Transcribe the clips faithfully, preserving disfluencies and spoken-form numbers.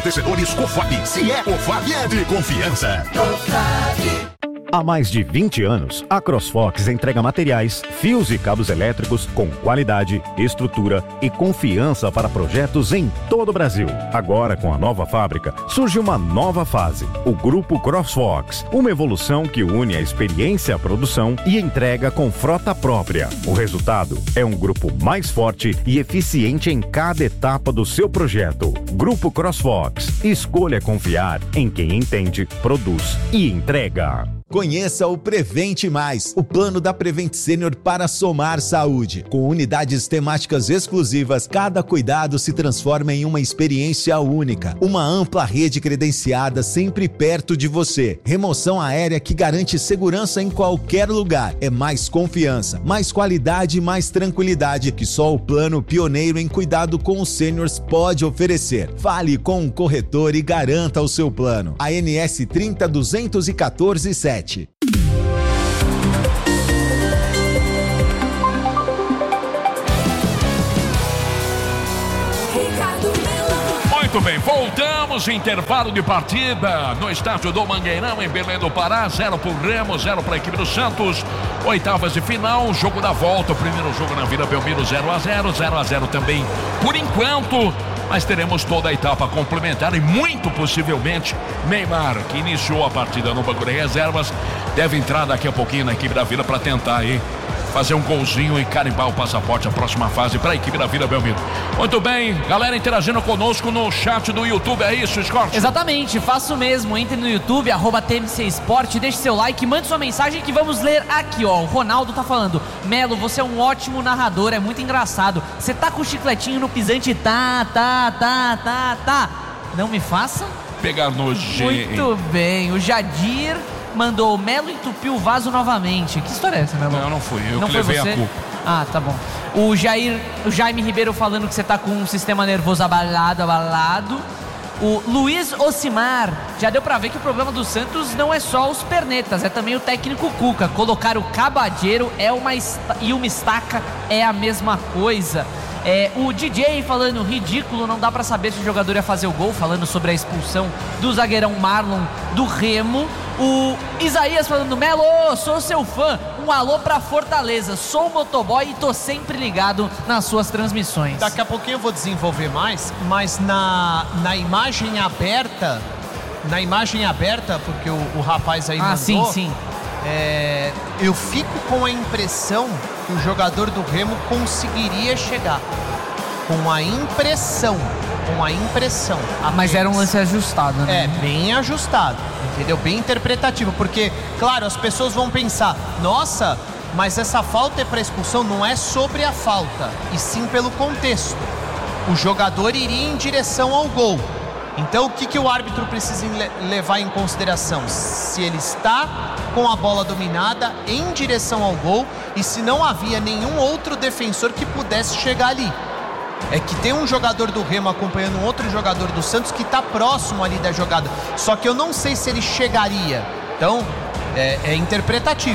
Amortecedores Cofap. Se é Cofap, é de confiança. Cofap. Há mais de vinte anos, a CrossFox entrega materiais, fios e cabos elétricos com qualidade, estrutura e confiança para projetos em todo o Brasil. Agora, com a nova fábrica, surge uma nova fase, o Grupo CrossFox, uma evolução que une a experiência à produção e entrega com frota própria. O resultado é um grupo mais forte e eficiente em cada etapa do seu projeto. Grupo CrossFox, escolha confiar em quem entende, produz e entrega. Conheça o Prevente Mais, o plano da Prevent Senior para somar saúde. Com unidades temáticas exclusivas, cada cuidado se transforma em uma experiência única. Uma ampla rede credenciada sempre perto de você. Remoção aérea que garante segurança em qualquer lugar. É mais confiança, mais qualidade e mais tranquilidade que só o plano pioneiro em cuidado com os sêniors pode oferecer. Fale com o corretor e garanta o seu plano. A N S trinta duzentos e quatorze sete. Muito bem, voltamos, intervalo de partida no estádio do Mangueirão, em Belém do Pará, zero para o Remo, zero para a equipe do Santos, oitavas de final, jogo da volta, o primeiro jogo na Vila Belmiro, zero a zero, zero a zero também por enquanto, mas teremos toda a etapa complementar e muito possivelmente Neymar, que iniciou a partida no banco de reservas, deve entrar daqui a pouquinho na equipe da Vila para tentar aí fazer um golzinho e carimbar o passaporte, a próxima fase para a equipe da Vila Belmiro. Muito bem, galera interagindo conosco no chat do YouTube, é isso, Scott? Exatamente, faça o mesmo, entre no YouTube, arroba T M C Esporte, deixe seu like, mande sua mensagem que vamos ler aqui, ó. O Ronaldo tá falando: Melo, você é um ótimo narrador, é muito engraçado. Você tá com o chicletinho no pisante, tá, tá, tá, tá, tá. Não me faça pegar nojento. Muito bem, o Jadir mandou: Melo entupiu o vaso novamente. Que história é essa, Melo? Não, não fui eu não que foi levei você? a culpa. Ah, tá bom. O Jair, o Jaime Ribeiro falando que você tá com um sistema nervoso abalado, abalado. O Luiz Ocimar, já deu pra ver que o problema do Santos não é só os pernetas, é também o técnico Cuca. Colocar o Cabadeiro é uma esta- e uma estaca é a mesma coisa. É, o D J falando ridículo, não dá pra saber se o jogador ia fazer o gol, falando sobre a expulsão do zagueirão Marlon do Remo. O Isaías falando: Melo, sou seu fã, um alô pra Fortaleza, sou motoboy e tô sempre ligado nas suas transmissões. Daqui a pouquinho eu vou desenvolver mais, mas na, na imagem aberta, na imagem aberta, porque o, o rapaz aí ah, mandou, sim, sim. É, eu fico com a impressão que o jogador do Remo conseguiria chegar. Com a impressão, com a impressão. Apenas. Mas era um lance ajustado, né? É, bem ajustado, entendeu? Bem interpretativo, porque, claro, as pessoas vão pensar: nossa, mas essa falta é para expulsão, não é sobre a falta, e sim pelo contexto. O jogador iria em direção ao gol. Então o que, que o árbitro precisa levar em consideração? Se ele está com a bola dominada em direção ao gol e se não havia nenhum outro defensor que pudesse chegar ali. É que tem um jogador do Remo acompanhando um outro jogador do Santos que está próximo ali da jogada. Só que eu não sei se ele chegaria. Então é, é interpretativo.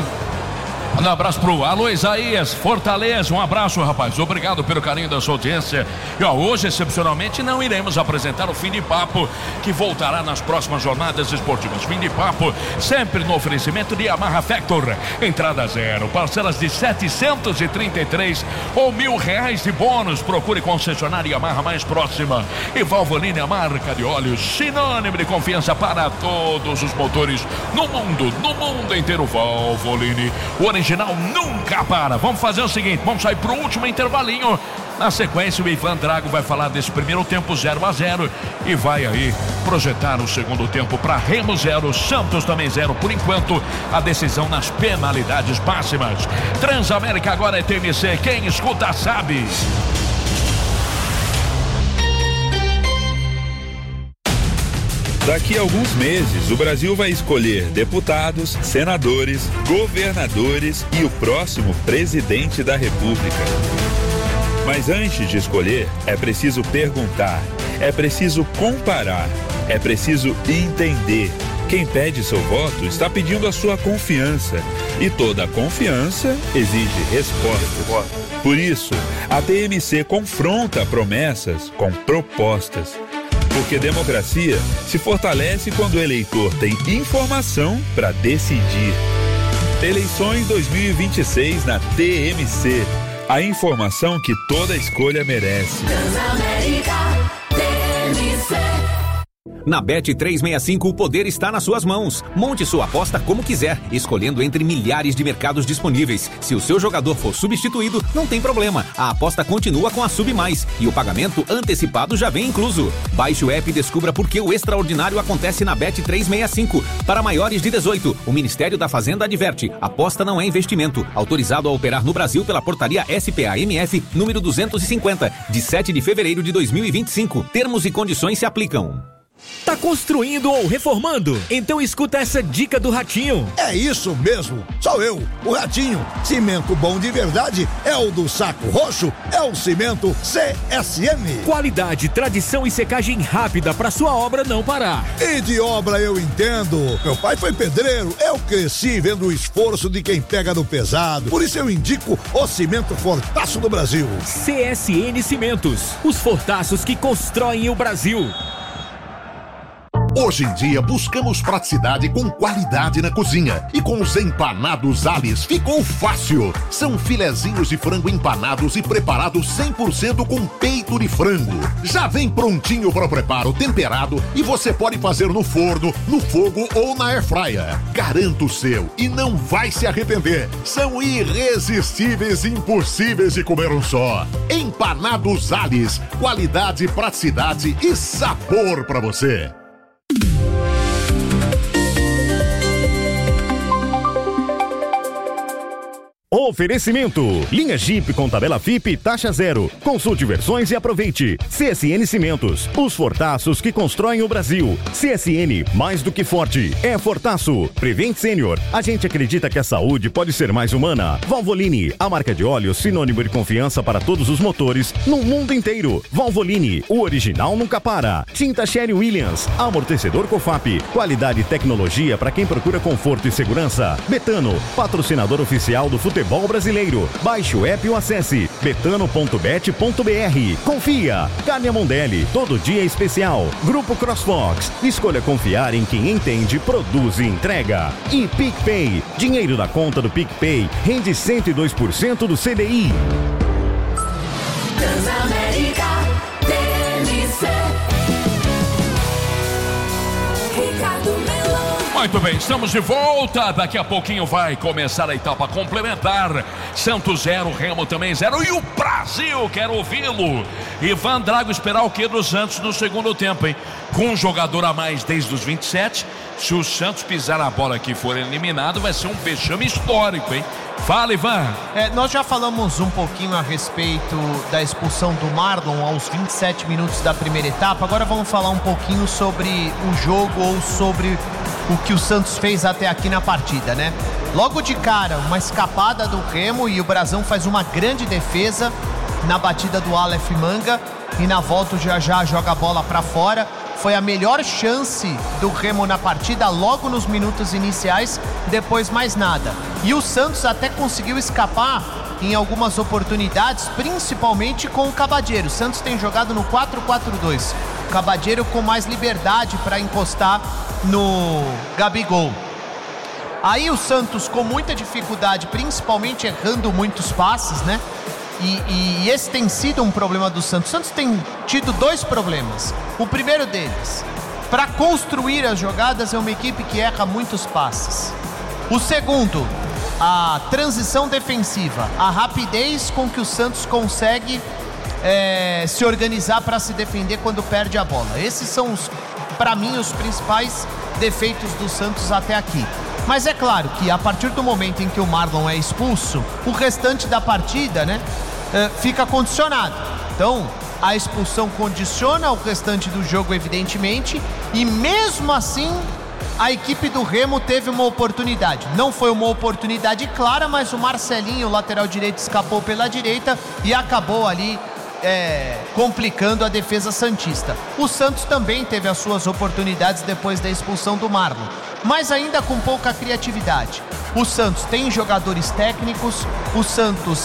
Um abraço pro Alô Isaías, Fortaleza, um abraço, rapaz, obrigado pelo carinho da sua audiência. E ó, hoje excepcionalmente não iremos apresentar o Fim de Papo, que voltará nas próximas jornadas esportivas. Fim de Papo, sempre no oferecimento de Yamaha Factor, entrada zero, parcelas de setecentos e trinta e três ou mil reais de bônus. Procure concessionária Yamaha mais próxima. E Valvoline, a marca de óleos sinônimo de confiança para todos os motores no mundo, no mundo inteiro. Valvoline, o original nunca para. Vamos fazer o seguinte, vamos sair pro último intervalinho. Na sequência, o Ivan Drago vai falar desse primeiro tempo zero a zero e vai aí projetar o segundo tempo para Remo zero, Santos também zero. Por enquanto, a decisão nas penalidades máximas. Transamérica agora é T M C, quem escuta sabe. Daqui a alguns meses, o Brasil vai escolher deputados, senadores, governadores e o próximo presidente da República. Mas antes de escolher, é preciso perguntar, é preciso comparar, é preciso entender. Quem pede seu voto está pedindo a sua confiança. E toda confiança exige resposta. Por isso, a T M C confronta promessas com propostas. Porque democracia se fortalece quando o eleitor tem informação para decidir. Eleições dois mil e vinte e seis na T M C. A informação que toda escolha merece. Na Bet trezentos e sessenta e cinco, o poder está nas suas mãos. Monte sua aposta como quiser, escolhendo entre milhares de mercados disponíveis. Se o seu jogador for substituído, não tem problema. A aposta continua com a Sub Mais e o pagamento antecipado já vem incluso. Baixe o app e descubra por que o extraordinário acontece na Bet trezentos e sessenta e cinco. Para maiores de dezoito, o Ministério da Fazenda adverte: aposta não é investimento. Autorizado a operar no Brasil pela portaria S P A M F número duzentos e cinquenta, de sete de fevereiro de dois mil e vinte e cinco. Termos e condições se aplicam. Tá construindo ou reformando? Então escuta essa dica do Ratinho. É isso mesmo, sou eu, o Ratinho. Cimento bom de verdade é o do Saco Roxo, é o cimento C S M. Qualidade, tradição e secagem rápida pra sua obra não parar. E de obra eu entendo. Meu pai foi pedreiro, eu cresci vendo o esforço de quem pega no pesado. Por isso eu indico o cimento Fortaço do Brasil. C S N Cimentos, os fortaços que constroem o Brasil. Hoje em dia buscamos praticidade com qualidade na cozinha. E com os empanados Alice ficou fácil. São filezinhos de frango empanados e preparados cem por cento com peito de frango. Já vem prontinho para o preparo, temperado, e você pode fazer no forno, no fogo ou na airfryer. Garanto o seu e não vai se arrepender. São irresistíveis e impossíveis de comer um só. Empanados Alice, qualidade, praticidade e sabor para você. Oferecimento: linha Jeep com tabela F I P taxa zero. Consulte versões e aproveite. C S N Cimentos, os fortaços que constroem o Brasil. C S N, mais do que forte, é Fortaço. Prevent Senior, a gente acredita que a saúde pode ser mais humana. Valvoline, a marca de óleo sinônimo de confiança para todos os motores no mundo inteiro. Valvoline, o original nunca para. Tinta Sherry Williams, amortecedor Cofap, qualidade e tecnologia para quem procura conforto e segurança. Betano, patrocinador oficial do futebol Futebol brasileiro. Baixe o app ou acesse betano ponto bet ponto b r. Confia. Carne Mondelli, todo dia é especial. Grupo CrossFox. Escolha confiar em quem entende, produz e entrega. E PicPay. Dinheiro da conta do PicPay rende cento e dois por cento do C D I. Transamérica, T L C. Ricardo Melão. Muito bem, estamos de volta. Daqui a pouquinho vai começar a etapa complementar. Santos zero, Remo também zero. E o Brasil, quero ouvi-lo. Ivan Drago esperar o que do Santos no segundo tempo, hein? Com um jogador a mais desde os vinte e sete. Se o Santos pisar a bola aqui e for eliminado, vai ser um vexame histórico, hein? Fala, Ivan. É, nós já falamos um pouquinho a respeito da expulsão do Marlon aos vinte e sete minutos da primeira etapa. Agora vamos falar um pouquinho sobre o jogo ou sobre o que o Santos fez até aqui na partida, né? Logo de cara, uma escapada do Remo e o Brasão faz uma grande defesa na batida do Aleph Manga e na volta o Jajá joga a bola pra fora. Foi a melhor chance do Remo na partida logo nos minutos iniciais, depois mais nada. E o Santos até conseguiu escapar em algumas oportunidades, principalmente com o Cavadieiro. O Santos tem jogado no quatro quatro dois. O Cavadieiro com mais liberdade para encostar no Gabigol. Aí o Santos com muita dificuldade, principalmente errando muitos passes, né? E, e esse tem sido um problema do Santos. O Santos tem tido dois problemas. O primeiro deles, para construir as jogadas, é uma equipe que erra muitos passes. O segundo, a transição defensiva, a rapidez com que o Santos consegue é, se organizar para se defender quando perde a bola. Esses são, os, para mim, os principais defeitos do Santos até aqui. Mas é claro que a partir do momento em que o Marlon é expulso, o restante da partida, né, fica condicionado. Então, a expulsão condiciona o restante do jogo, evidentemente, e mesmo assim, a equipe do Remo teve uma oportunidade. Não foi uma oportunidade clara, mas o Marcelinho, o lateral direito, escapou pela direita e acabou ali é, complicando a defesa santista. O Santos também teve as suas oportunidades depois da expulsão do Marlon, mas ainda com pouca criatividade. O Santos tem jogadores técnicos, o Santos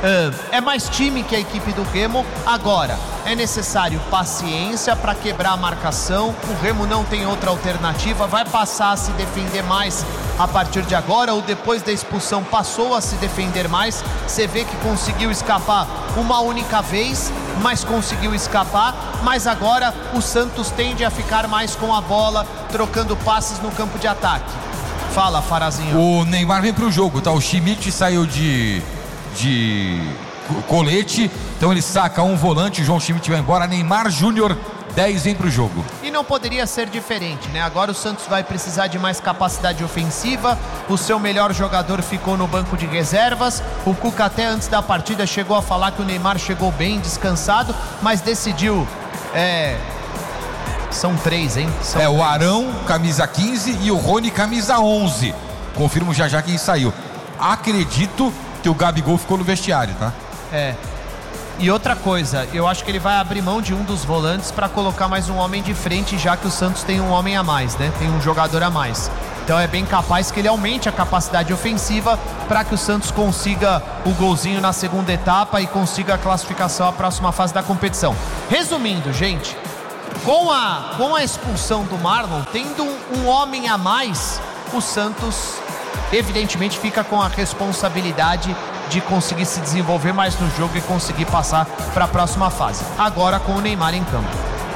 Uh, é mais time que a equipe do Remo. Agora, é necessário paciência para quebrar a marcação. O Remo não tem outra alternativa, vai passar a se defender mais a partir de agora, ou depois da expulsão passou a se defender mais. Você vê que conseguiu escapar uma única vez, mas conseguiu escapar. Mas agora o Santos tende a ficar mais com a bola, trocando passes no campo de ataque. Fala, Farazinho. O Neymar vem pro jogo, tá? O Schmidt saiu de... de colete, então ele saca um volante, o João Schmidt vai embora, Neymar Júnior, dez vem pro jogo. E não poderia ser diferente, né? Agora o Santos vai precisar de mais capacidade ofensiva, o seu melhor jogador ficou no banco de reservas, o Cuca até antes da partida chegou a falar que o Neymar chegou bem, descansado, mas decidiu, é... são três, hein? São é, três. O Arão, camisa quinze, e o Rony, camisa onze. Confirmo já já quem saiu. Acredito que o Gabigol ficou no vestiário, tá? É. E outra coisa, eu acho que ele vai abrir mão de um dos volantes para colocar mais um homem de frente, já que o Santos tem um homem a mais, né? Tem um jogador a mais. Então é bem capaz que ele aumente a capacidade ofensiva para que o Santos consiga o golzinho na segunda etapa e consiga a classificação à próxima fase da competição. Resumindo, gente, com a, com a expulsão do Marlon, tendo um, um homem a mais, o Santos evidentemente fica com a responsabilidade de conseguir se desenvolver mais no jogo e conseguir passar para a próxima fase. Agora com o Neymar em campo.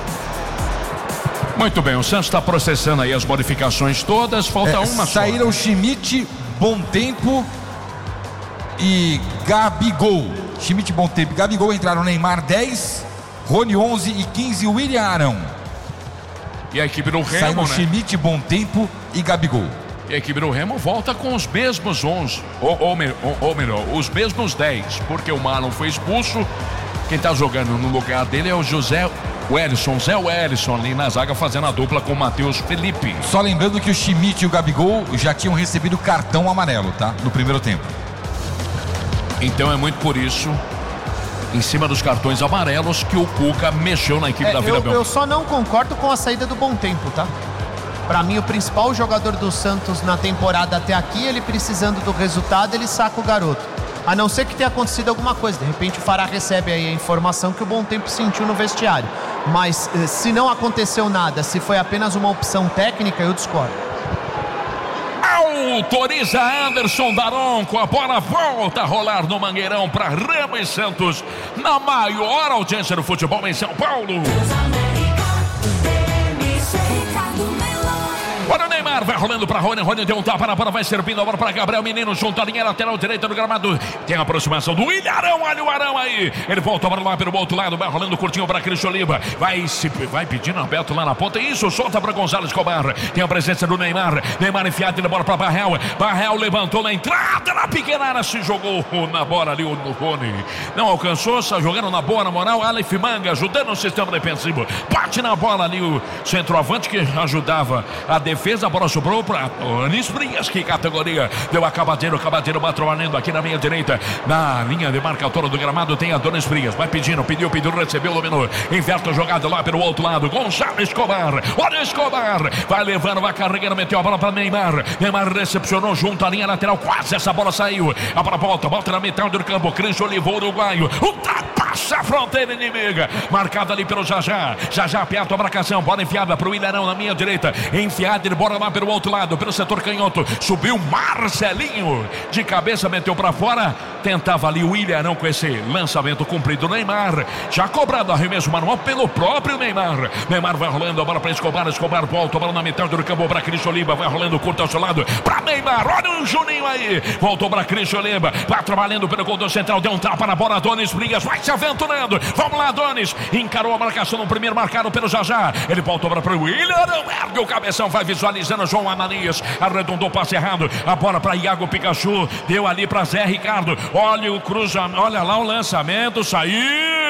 Muito bem, o Santos está processando aí as modificações todas, falta é, uma só. Saíram o Schmidt, Bom Tempo e Gabigol. Schmidt, Bom Tempo e Gabigol, entraram Neymar dez, Rony onze e quinze, William Arão. E a equipe do Remo, Saíram né? Schmidt, Bom Tempo e Gabigol. E a equipe do Remo volta com os mesmos onze, ou, ou, ou, ou melhor, os mesmos dez, porque o Marlon foi expulso. Quem está jogando no lugar dele é o José Wellison, Zé Wellison, ali na zaga, fazendo a dupla com o Matheus Felipe. Só lembrando que o Schmidt e o Gabigol já tinham recebido cartão amarelo, tá? No primeiro tempo. Então é muito por isso, em cima dos cartões amarelos, que o Cuca mexeu na equipe é, da Vila eu, Belmiro. eu só não concordo com a saída do Bom Tempo, tá? Para mim, o principal jogador do Santos na temporada até aqui, ele precisando do resultado, ele saca o garoto. A não ser que tenha acontecido alguma coisa. De repente o Fará recebe aí a informação que o Bom Tempo sentiu no vestiário. Mas se não aconteceu nada, se foi apenas uma opção técnica, eu discordo. Autoriza Anderson Daronco, a bola volta a rolar no Mangueirão para Remo e Santos, na maior audiência do futebol em São Paulo. Olha o Neymar, vai rolando para Rony, Rony deu um tapa na bola, vai servindo a bola para Gabriel Menino, junto à linha lateral direita do gramado, tem a aproximação do William Arão, olha o Arão aí, ele volta para lá pelo outro lado, vai rolando curtinho para Cristian Oliva, vai, se, vai pedindo aberto lá na ponta, isso, solta para Gonzalo Escobar, tem a presença do Neymar, Neymar enfiado na bola para Barrel, Barrel levantou na entrada, na pequena área, se jogou na bola ali, o Rony não alcançou, está jogando na boa, na moral, Aleph Manga ajudando o sistema defensivo, bate na bola ali o centroavante que ajudava a defesa, a bola sobrou para Anis Frias, que categoria, deu a Cabadeiro, Cabadeiro batrolando aqui na minha direita, na linha de marcatória do gramado tem a Dona Frias, vai pedindo, pediu, pediu, recebeu, dominou, inverte a jogada lá pelo outro lado, Gonçalo Escobar, olha Escobar, vai levando, vai carregando, meteu a bola para Neymar, Neymar recepcionou junto à linha lateral, quase essa bola saiu, a bola volta, volta na metade do campo, Cristian Oliva, uruguaio, ultrapassa a fronteira inimiga, marcada ali pelo Jajá, Jajá aperta a marcação, bola enfiada para o Ilharão na minha direita, enfiada, ele bora lá pelo outro lado, pelo setor canhoto, subiu Marcelinho, de cabeça meteu para fora, tentava ali o Ilharão com esse lançamento cumprido, Neymar, já cobrado arremesso manual pelo próprio Neymar, Neymar vai rolando a bola para Escobar, Escobar volta a bola na metade do campo para Cristian Oliva, vai rolando curto ao seu lado, para Neymar, olha o Juninho aí, voltou para Cristian Oliva, vai trabalhando pelo gol central, deu um tapa na bola, Adonis Frias, vai se aventurando, vamos lá Adonis, encarou a marcação no primeiro, marcado pelo Jajá, ele voltou para o Ilharão, ergue o cabeção, vai visualizando João Ananias, arredondou o passe errado, a bola para Iago Pikachu, deu ali para Zé Ricardo, olha o cruzamento, olha lá o lançamento, saiu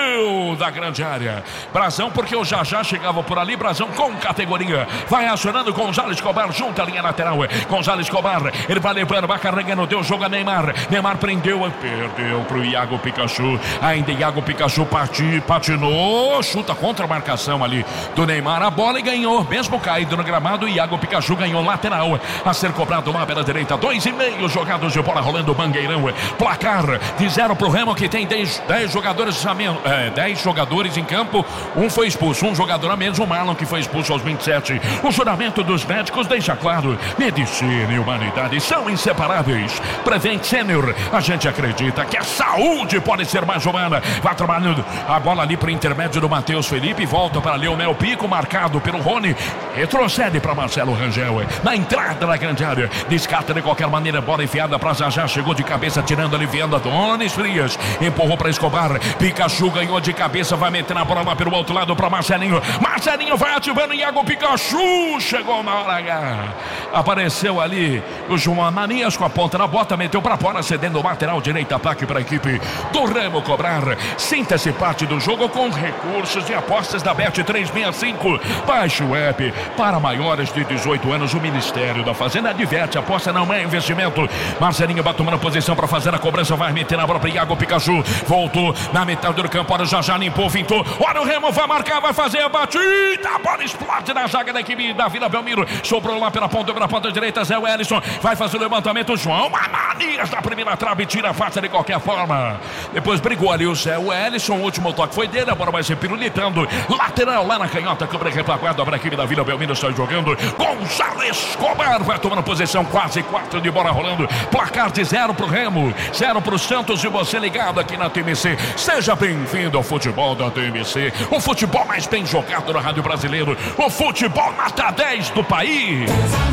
meio da grande área. Brazão, porque o Jajá chegava por ali. Brazão com categoria. Vai acionando Gonzalo Escobar junto à linha lateral. Gonzalo Escobar, ele vai levando, vai carregando, deu jogo a Neymar. Neymar prendeu, perdeu pro Iago Pikachu. Ainda Iago Pikachu pati, patinou, chuta contra a marcação ali do Neymar. A bola e ganhou, mesmo caído no gramado. Iago Pikachu ganhou lateral a ser cobrado lá pela direita. Dois e meio jogados de bola rolando o Mangueirão. Placar de zero pro Remo, que tem dez jogadores a menos, é, dez jogadores em campo. Um foi expulso, um jogador a menos, o Marlon, que foi expulso aos vinte e sete. O juramento dos médicos deixa claro: medicina e humanidade são inseparáveis. Prevent Senior, a gente acredita que a saúde pode ser mais humana. Vai trabalhando a bola ali para o intermédio do Matheus Felipe. Volta para Leonel Pico, marcado pelo Rony. Retrocede para Marcelo Rangel. Na entrada da grande área, descarta de qualquer maneira. Bola enfiada para Jajá. Chegou de cabeça, tirando, aliviando a Donis Frias. Empurrou para Escobar. Pikachu ganhou de cabeça. Vai meter na bola lá pelo outro lado para Marcelinho. Marcelinho vai ativando. Iago Pikachu chegou na hora H. Apareceu ali o João Manias com a ponta na bota. Meteu para fora, cedendo o lateral direito. Ataque para a equipe do Remo cobrar. Sinta-se parte do jogo com recursos de apostas da Bet trezentos e sessenta e cinco. Baixe o app. Para maiores de dezoito anos, o Ministério da Fazenda adverte: aposta não é investimento. Marcelinho vai tomando posição para fazer a cobrança. Vai meter na bola para Iago Pikachu. Voltou na metade do campo. Olha, já já limpou, fintou. Olha, o Remo vai marcar, vai fazer a batida. A bola explode na zaga da equipe da Vila Belmiro. Sobrou lá pela ponta, pela ponta direita. Zé Wellison vai fazer o levantamento. João Ananias na primeira trave, tira a face de qualquer forma. Depois brigou ali o Zé Wellison. O último toque foi dele. A bola vai ser pirulitando. Lateral lá na canhota. Câmara repaguada para a equipe da Vila Belmiro. Está jogando. Gonzalo Escobar vai tomando posição. Quase quatro de bola rolando. Placar de zero pro Remo, zero pro Santos. E você ligado aqui na T M C. Seja bem-vindo ao futebol da T M C. O futebol mais bem jogado no rádio brasileiro. O futebol nota dez do país.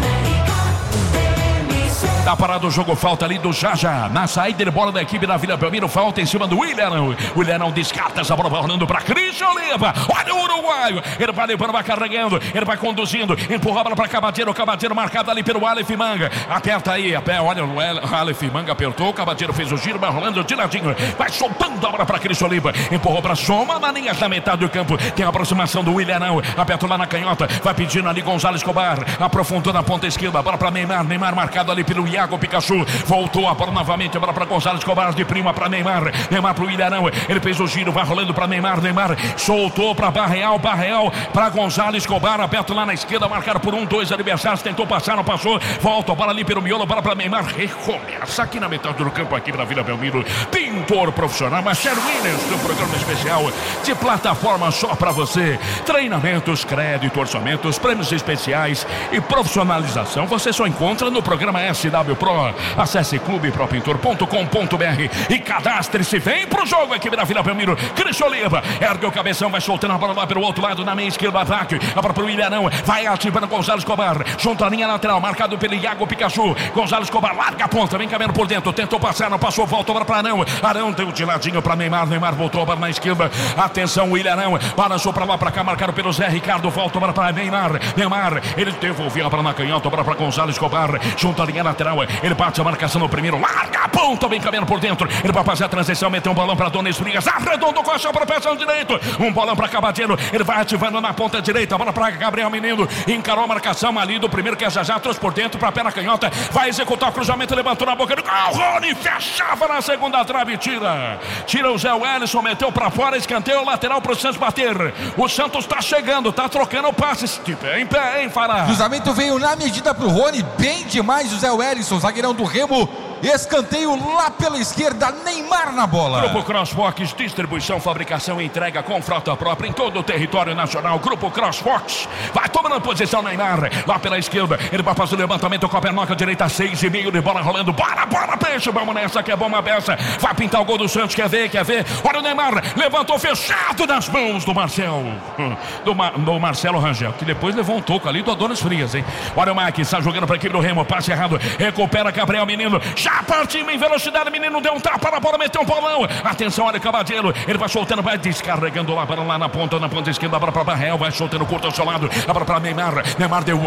Tá parado o jogo, falta ali do Jajá. Na saída de bola da equipe da Vila Belmiro, falta em cima do William. O William descarta essa bola, vai rolando para Christian Oliva. Olha o uruguaio, ele vai levando, vai carregando, ele vai conduzindo, empurra a bola para Cabadeiro. O Cabadeiro marcado ali pelo Aleph Manga. Aperta aí, a pé, olha o Aleph Manga apertou, o Cabadeiro fez o giro, vai rolando de ladinho, vai soltando a bola para Christian Oliva. Empurrou para Soma, Maninhas na metade do campo. Tem a aproximação do William, apertou lá na canhota, vai pedindo ali Gonzalo Escobar. Aprofundou na ponta esquerda, a bola para Neymar. Neymar marcado ali pelo Iago Pikachu. Voltou a bola novamente, a bola para Gonzalo Escobar, de prima para Neymar. Neymar para o Ilharão, ele fez o giro, vai rolando para Neymar. Neymar soltou para Barreal, Barreal para Gonzalo Escobar, aberto lá na esquerda, marcado por um, dois adversários, tentou passar, não passou. Volta a bola ali pelo miolo, bola para Neymar. Recomeça aqui na metade do campo, aqui na Vila Belmiro. Pintor profissional, Marcelo Williams, do programa especial de plataforma só para você. Treinamentos, crédito, orçamentos, prêmios especiais e profissionalização você só encontra no programa S W Pro. Acesse clube pro pintor ponto com ponto b r e cadastre-se. Vem pro jogo, equipe da Vila Belmiro. Cristian Oliva ergue o cabeção, vai soltando a bola lá pelo outro lado, na meia esquerda, ataque. A bola pro Ilharão, vai ativando Gonzalo Escobar, junto à linha lateral, marcado pelo Iago Pikachu. Gonzalo Escobar larga a ponta, vem caminhando por dentro, tentou passar, não passou, volta para Arão. Arão deu de ladinho para Neymar. Neymar voltou a bola na esquerda. Atenção, o Ilharão balançou para lá, para cá, marcado pelo Zé Ricardo. Volta a bola para Neymar. Neymar, ele devolveu a bola na canhota, a bola para Gonzalo Escobar, junto à linha lateral. Ele bate a marcação no primeiro, larga a ponta, vem caminhando por dentro. Ele vai fazer a transição, meteu um balão para Donis Frias, arredondou com a chapa para o pezão direito. Um bolão para Cabadeiro, ele vai ativando na ponta direita, a bola para Gabriel Menino, encarou a marcação ali do primeiro, que é Jajá, trouxe por dentro para a perna canhota, vai executar o cruzamento, levantou na boca do gol. Rony fechava na segunda trave, tira. Tira o Zé Wellison, meteu para fora, escanteio lateral para o Santos bater. O Santos está chegando, está trocando o passe. De pé em pé, hein, Fará? Cruzamento veio na medida para o Rony, bem demais o Zé Wellison, zagueirão do Remo. Escanteio lá pela esquerda, Neymar na bola. Grupo CrossFox, distribuição, fabricação e entrega com frota própria em todo o território nacional. Grupo CrossFox, vai tomando posição Neymar, lá pela esquerda, ele vai fazer o levantamento com a pernoca direita, seis e meio de bola rolando, bora, bora, peixe, vamos nessa que é bomba beça, vai pintar o gol do Santos, quer ver, quer ver, olha o Neymar, levantou fechado nas mãos do Marcelo, do, Ma, do Marcelo Rangel, que depois levou um toco ali do Adonis Frias, hein, olha o Mike, está jogando para a equipe do Remo, passe errado, recupera Gabriel Menino, já partiu em velocidade, menino deu um tapa na bola, meteu um bolão. Atenção, olha o Cabadeiro, ele vai soltando, vai descarregando lá para lá na ponta, na ponta esquerda, a bola para Barreal, vai soltando curto ao seu lado, a bola para Neymar. Neymar deu,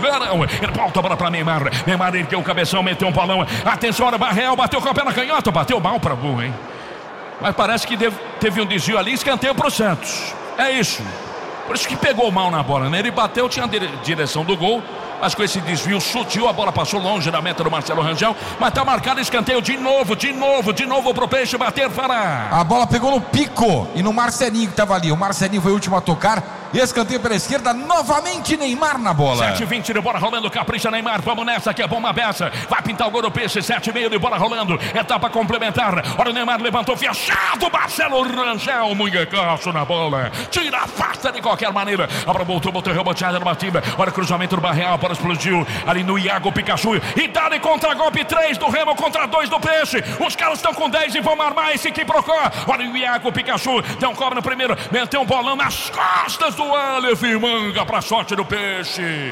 ele volta a bola para Neymar. Neymar ergueu o cabeção, meteu um bolão. Atenção, olha o Barreal, bateu com a perna canhota, bateu mal para o gol, hein? Mas parece que deve, teve um desvio ali, escanteio pro Santos. É isso. Por isso que pegou mal na bola, né? Ele bateu, tinha a dire- direção do gol, mas com esse desvio sutil, a bola passou longe da meta do Marcelo Rangel. Mas tá marcado escanteio de novo, de novo, de novo pro Peixe bater, Fará. A bola pegou no Pico e no Marcelinho que tava ali. O Marcelinho foi o último a tocar. E escanteio pela esquerda, novamente Neymar na bola. sete e vinte de bola rolando, capricha Neymar, vamos nessa que é bomba beça. Vai pintar o gol do Peixe, sete e meio de bola rolando, etapa complementar. Olha o Neymar, levantou, fechado, Marcelo Rangel, munhecaço na bola. Tira a pasta de qualquer maneira. A bola voltou, botou reboteada no Matimba. Olha o cruzamento do Barreal, a bola explodiu ali no Iago Pikachu. E dá-lhe contra-golpe, três do Remo contra dois do Peixe. Os caras estão com dez e vão armar esse que procura. Olha o Iago Pikachu, deu um cobre no primeiro, meteu um bolão nas costas do Aleph Manga para sorte do Peixe.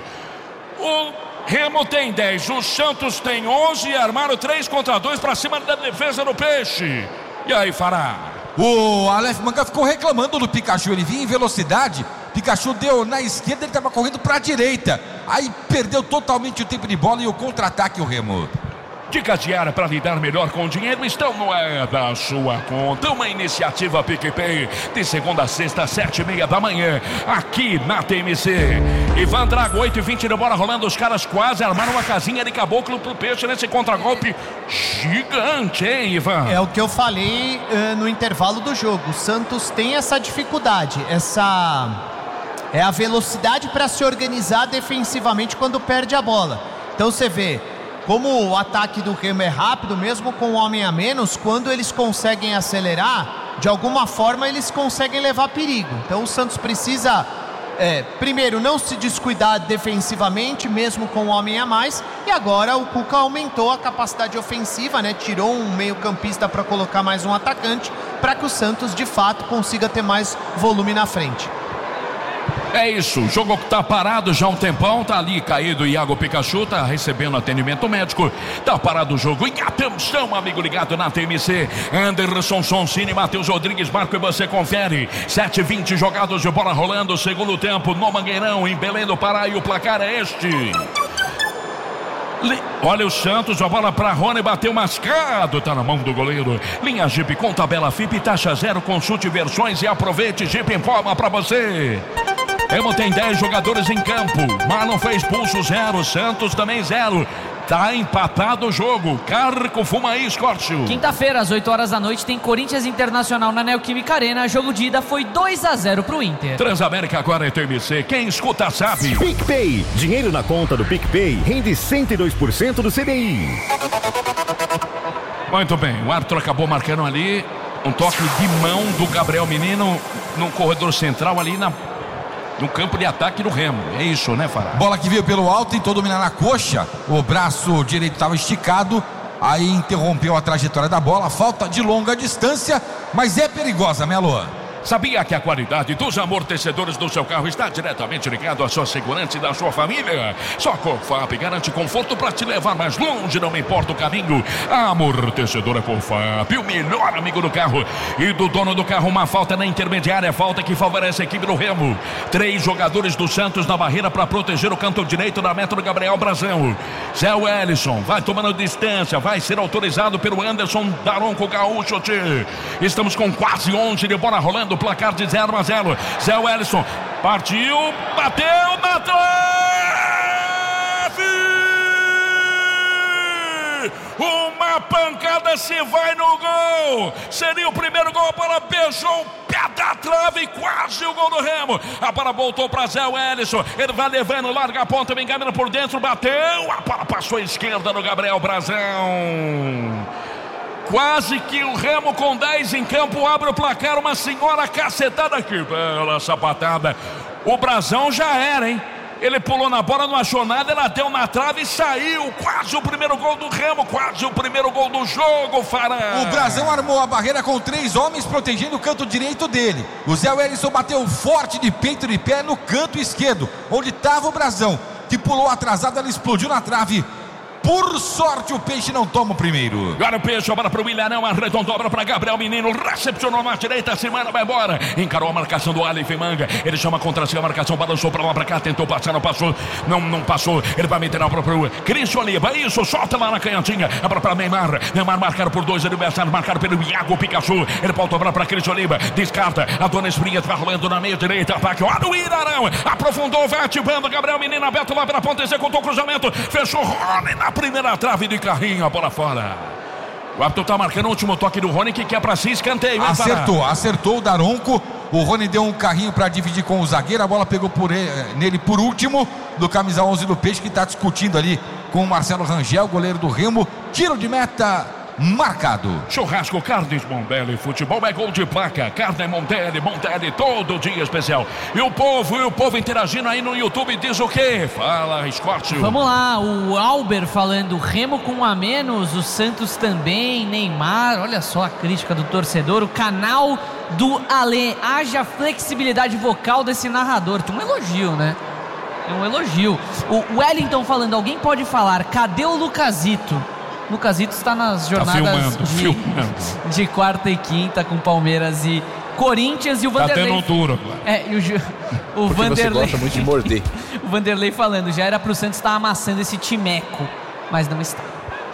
O Remo tem dez, o Santos tem onze e armaram três contra dois para cima da defesa do Peixe. E aí, Fará? O Aleph Manga ficou reclamando do Pikachu, ele vinha em velocidade, Pikachu deu na esquerda, ele estava correndo para a direita, aí perdeu totalmente o tempo de bola e o contra-ataque o Remo. Dicas diárias para lidar melhor com o dinheiro estão no É da Sua Conta, uma iniciativa PicPay, de segunda a sexta, sete e meia da manhã, aqui na T M C. Ivan Drago, oito e vinte de bola rolando, os caras quase armaram uma casinha de caboclo pro Peixe nesse contragolpe gigante, hein, Ivan? É o que eu falei uh, no intervalo do jogo. O Santos tem essa dificuldade, essa é a velocidade para se organizar defensivamente quando perde a bola. Então você vê como o ataque do Remo é rápido, mesmo com um homem a menos, quando eles conseguem acelerar, de alguma forma eles conseguem levar perigo. Então o Santos precisa, é, primeiro, não se descuidar defensivamente, mesmo com um homem a mais. E agora o Cuca aumentou a capacidade ofensiva, né? Tirou um meio-campista para colocar mais um atacante, para que o Santos, de fato, consiga ter mais volume na frente. É isso, o jogo tá parado já há um tempão, tá ali caído o Iago Pikachu, tá recebendo atendimento médico, tá parado o jogo. E atenção, amigo ligado na T M C, Anderson Sonsini, Matheus Rodrigues, Marco e você confere. sete e vinte jogados de bola rolando, segundo tempo no Mangueirão, em Belém do Pará, e o placar é este. Olha o Santos, a bola para Rony, bateu mascado, tá na mão do goleiro. Linha Jeep com tabela F I P, taxa zero, consulte versões e aproveite. Jeep informa para você. Remo tem dez jogadores em campo, Marlon foi expulso, zero, Santos também zero. Tá empatado o jogo. Carco Fumaí, Escórcio. Quinta-feira, às oito horas da noite, tem Corinthians Internacional na Neoquímica Arena. Jogo de ida foi dois a zero pro Inter. Transamérica agora é T M C. Quem escuta sabe. PicPay. Dinheiro na conta do PicPay rende cento e dois por cento do C D I. Muito bem, o árbitro acabou marcando ali um toque de mão do Gabriel Menino no corredor central ali na... no campo de ataque do Remo. É isso, né, Fará? Bola que veio pelo alto, tentou dominar na coxa. O braço direito estava esticado. Aí interrompeu a trajetória da bola. Falta de longa distância, mas é perigosa, Melo. Sabia que a qualidade dos amortecedores do seu carro está diretamente ligado à sua segurança e da sua família? Só a Confap garante conforto para te levar mais longe, não importa o caminho. A amortecedora Confap, o melhor amigo do carro e do dono do carro. Uma falta na intermediária, falta que favorece a equipe do Remo. Três jogadores do Santos na barreira para proteger o canto direito da meta do Gabriel Brazão. Zé Wellison vai tomando distância, vai ser autorizado pelo Anderson Daronco Gaúcho. Estamos com quase onze de bola rolando. Placar de zero a zero. Zé Wellison partiu, bateu na trave. Uma pancada se vai no gol. Seria o primeiro gol. A bola beijou o pé da trave e quase o gol do Remo. A bola voltou para Zé Wellison. Ele vai levando, larga a ponta, vem caminhando por dentro, bateu. A bola passou à esquerda no Gabriel Brazão. Quase que o Remo com dez em campo abre o placar. Uma senhora cacetada aqui. Bela sapatada. O Brazão já era, hein? Ele pulou na bola, não achou nada. Ela deu na trave e saiu. Quase o primeiro gol do Remo. Quase o primeiro gol do jogo, Fará. O Brazão armou a barreira com três homens protegendo o canto direito dele. O Zé Wellison bateu forte de peito de pé no canto esquerdo, onde estava o Brazão, que pulou atrasado. Ela explodiu na trave. Por sorte, o Peixe não toma o primeiro. Agora o Peixe, a bola para o Ilharão, arredondou a bola para Gabriel Menino, recepcionou na direita, Semana vai embora. Encarou a marcação do Aleph Manga. Ele chama contra si a marcação, balançou para lá para cá, tentou passar, não passou. Não, não passou. Ele vai meter a bola para o Cristian Oliva. Isso, solta lá na canhotinha. A bola para Neymar. Neymar marcado por dois adversários, marcado pelo Iago Pikachu. Ele volta a bola para Cristian Oliva. Descarta. A Dona Esprinha vai rolando na meia direita. Ataque. Olha o Ilharão. Aprofundou, vai ativando. Gabriel Menino aberto lá pela ponta, executou o cruzamento. Fechou Rony na primeira trave de carrinho. A bola fora. O árbitro tá marcando o último toque do Rony, que quer pra si, escanteio. Acertou, acertou o Daronco. O Rony deu um carrinho para dividir com o zagueiro. A bola pegou por ele, nele por último, do camisa onze do Peixe, que está discutindo ali com o Marcelo Rangel, goleiro do Remo. Tiro de meta marcado. Churrasco Carnes Mondelli, futebol é gol de placa. Carne Mondelli, Mondelli, todo dia especial. E o povo, e o povo interagindo aí no YouTube diz o quê? Fala, Escórcio. Vamos lá, o Alber falando, Remo com um a menos, o Santos também, Neymar, olha só a crítica do torcedor, o canal do Alê, haja flexibilidade vocal desse narrador. Tem um elogio, né? Tem um elogio. O Wellington falando, alguém pode falar, cadê o Lucasito? Lucasito está nas jornadas tá filmando, de, filmando. de quarta e quinta com Palmeiras e Corinthians. E o Vanderlei. Tá tendo duro agora. É, e o, o Vanderlei. Você gosta muito de morder. O Vanderlei falando, já era pro Santos estar amassando esse timeco, mas não está.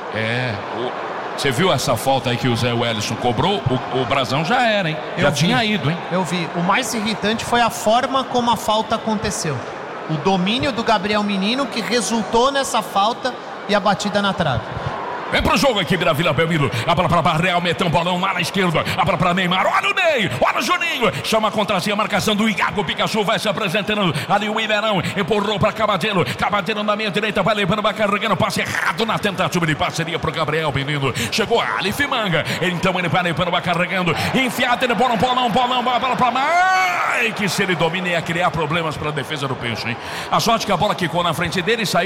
É, o, você viu essa falta aí que o Zé Wellison cobrou? O, o Brasão já era, hein? Já Eu tinha vi, ido, hein? Eu vi. O mais irritante foi a forma como a falta aconteceu. O domínio do Gabriel Menino que resultou nessa falta e a batida na trave. Vem pro jogo aqui, Vila Vila Belmiro. A bola pra Barreal, meteu um bolão lá na esquerda. A bola pra Neymar, olha o Ney, olha o Juninho. Chama contra si a marcação do Iago Pikachu. Vai se apresentando ali o Ilharão. Empurrou pra Cavadeiro. Cavadeiro na meia direita, vai levando, vai carregando. Passe errado na tentativa de parceria pro Gabriel Menino. Chegou a Aleph Manga. Então ele vai levando, vai carregando. Enfiado, ele bola um bolão, bolão, a bola pra Mai. Que se ele domina ia criar problemas pra defesa do Peixe, hein? A sorte que a bola quicou na frente dele e saiu.